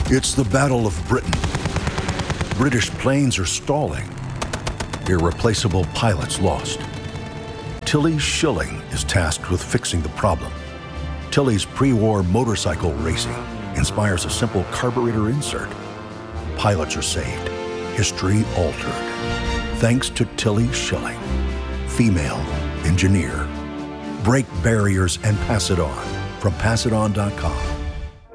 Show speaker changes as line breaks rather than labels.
It's the Battle of Britain. British planes are stalling. Irreplaceable pilots lost. Tilly Schilling is tasked with fixing the problem. Tilly's pre-war motorcycle racing inspires a simple carburetor insert. Pilots are saved. History altered. Thanks to Tilly Schilling, female engineer. Break barriers and pass it on from PassItOn.com.